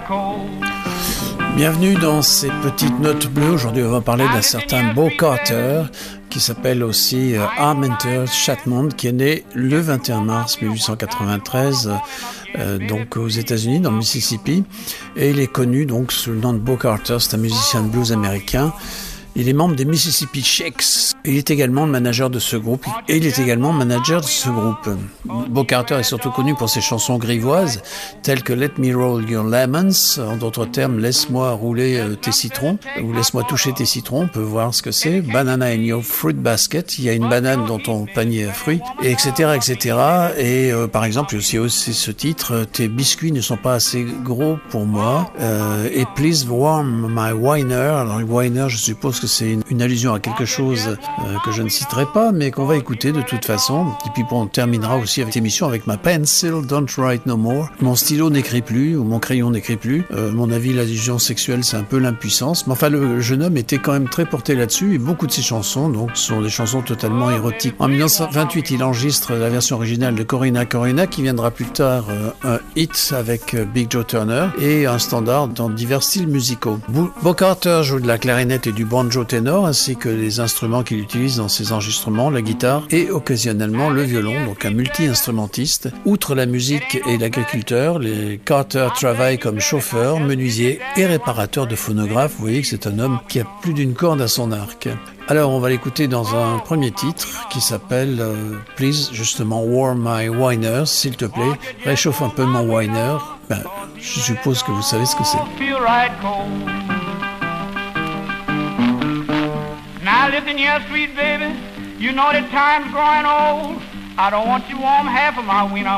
Bienvenue dans ces petites notes bleues. Aujourd'hui, on va parler d'un certain Bo Carter, qui s'appelle aussi Arminter Chatmond, qui est né le 21 mars 1893, donc aux États-Unis, dans le Mississippi. Et il est connu donc sous le nom de Bo Carter. C'est un musicien de blues américain. Il est membre des Mississippi Shakes. Il est également le manager de ce groupe. Et il est également manager de ce groupe. Bo Carter est surtout connu pour ses chansons grivoises, telles que Let Me Roll Your Lemons, en d'autres termes, Laisse-moi rouler tes citrons, ou Laisse-moi toucher tes citrons, on peut voir ce que c'est. Banana in Your Fruit Basket, il y a une banane dans ton panier à fruits, et etc., etc. Et par exemple, il y a aussi ce titre, Tes biscuits ne sont pas assez gros pour moi, et Please Warm My Winer. Alors, le Winer, je suppose que c'est une allusion à quelque chose que je ne citerai pas, mais qu'on va écouter de toute façon. Et puis on terminera aussi avec l'émission avec ma pencil don't write no more. Mon stylo n'écrit plus, ou mon crayon n'écrit plus. Mon avis, l'addition sexuelle, c'est un peu l'impuissance. Mais enfin, le jeune homme était quand même très porté là-dessus, et beaucoup de ses chansons, donc, sont des chansons totalement érotiques. En 1928, il enregistre la version originale de Corina Corina, qui viendra plus tard un hit avec Big Joe Turner, et un standard dans divers styles musicaux. Bo Carter joue de la clarinette et du banjo ténor, ainsi que les instruments qu'il utilise dans ses enregistrements, la guitare et occasionnellement le violon, donc un multi-instrumentiste. Outre la musique et l'agriculteur, les Carter travaillent comme chauffeur, menuisier et réparateur de phonographe. Vous voyez que c'est un homme qui a plus d'une corde à son arc. Alors on va l'écouter dans un premier titre qui s'appelle Please, justement, Warm My Winer, s'il te plaît, réchauffe un peu mon winer. Je suppose que vous savez ce que c'est. Now listen here, sweet baby, you know that time's growing old. I don't want you warm half of my wiener